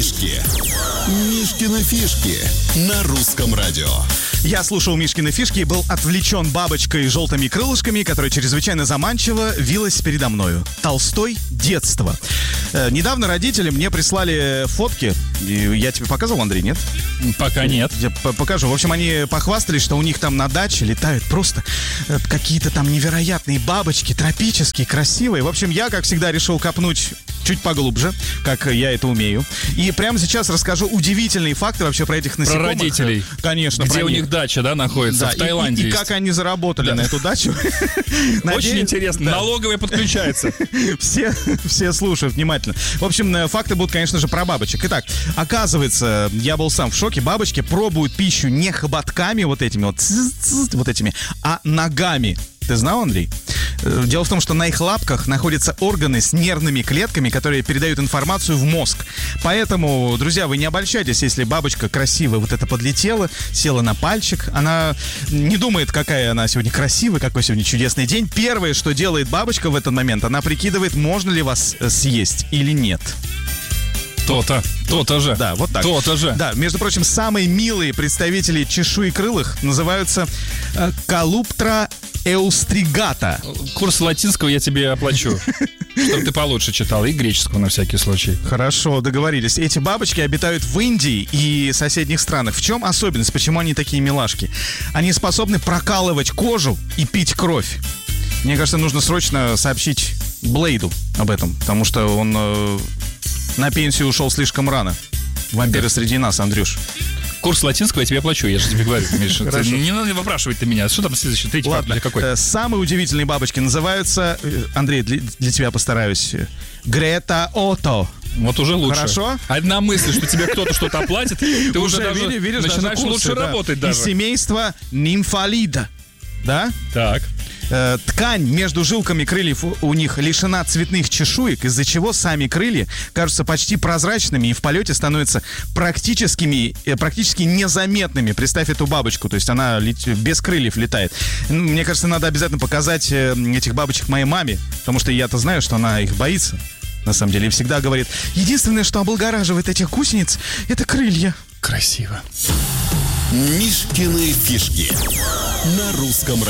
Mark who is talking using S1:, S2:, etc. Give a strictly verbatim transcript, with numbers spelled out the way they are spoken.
S1: фишки. Мишкины фишки на русском радио.
S2: Я слушал Мишкины фишки и был отвлечен бабочкой с желтыми крылышками, которая чрезвычайно заманчиво вилась передо мною. Толстой, детство. Э, недавно родители мне прислали фотки. И я тебе показывал, Андрей, нет?
S3: Пока нет.
S2: Я п- покажу. В общем, они похвастались, что у них там на даче летают просто э, какие-то там невероятные бабочки, тропические, красивые. В общем, я, как всегда, решил копнуть чуть поглубже, как я это умею. И прямо сейчас расскажу удивительные факты вообще про этих насекомых.
S3: Про родителей.
S2: Конечно,
S3: Где
S2: про
S3: у
S2: них.
S3: них дача, да, находится?
S2: Да,
S3: в
S2: и-
S3: Таиланде
S2: И, и
S3: есть.
S2: как они заработали
S3: Да.
S2: на эту дачу.
S3: Очень
S2: Надеюсь,
S3: интересно.
S2: да.
S3: Налоговая подключается.
S2: Все, все слушают внимательно. В общем, э, факты будут, конечно же, про бабочек. Итак, оказывается, я был сам в шоке. Бабочки пробуют пищу не хоботками вот этими вот, ц-ц-ц, вот этими, а ногами. Ты знал, Андрей? Э, Дело в том, что на их лапках находятся органы с нервными клетками, которые передают информацию в мозг. Поэтому, друзья, вы не обольщайтесь, если бабочка красивая вот это подлетела, села на пальчик. Она не думает, какая она сегодня красивая, какой сегодня чудесный день. Первое, что делает бабочка в этот момент, она прикидывает, можно ли вас э, съесть или нет.
S3: То-то. То-то же.
S2: Да, вот так.
S3: То-то же.
S2: Да, между прочим, самые милые представители чешуекрылых называются э, Колуптра эустригата.
S3: Курс латинского я тебе оплачу, чтобы ты получше читал. И греческого на всякий случай.
S2: Хорошо, договорились. Эти бабочки обитают в Индии и соседних странах. В чем особенность? Почему они такие милашки? Они способны прокалывать кожу и пить кровь. Мне кажется, нужно срочно сообщить Блейду об этом, потому что он э, на пенсию ушел слишком рано. Вампиры среди нас, Андрюш.
S3: Курс латинского я тебе оплачу, я же тебе говорю, Миша.
S2: Хорошо.
S3: Не надо выпрашивать ты меня. Что там следующий, третий факт?
S2: Ладно,
S3: Или какой?
S2: э, самые удивительные бабочки называются, э, Андрей, для, для тебя постараюсь, э, Грета Ото.
S3: Вот уже лучше.
S2: Хорошо?
S3: Одна мысль, что тебе кто-то что-то оплатит, ты уже даже
S2: види- видишь, даже
S3: начинаешь
S2: курсы,
S3: лучше
S2: да.
S3: работать
S2: Из
S3: даже.
S2: семейства нимфалида. Да?
S3: Так.
S2: Э, ткань между жилками крыльев у, у них лишена цветных чешуек, из-за чего сами крылья кажутся почти прозрачными и в полете становятся практическими, э, практически незаметными. Представь эту бабочку, то есть она лет- без крыльев летает. Ну, мне кажется, надо обязательно показать э, этих бабочек моей маме, потому что я-то знаю, что она их боится. На самом деле, и всегда говорит, единственное, что облагораживает этих гусениц, это крылья.
S3: Красиво.
S1: Мишкины фишки на русском радио.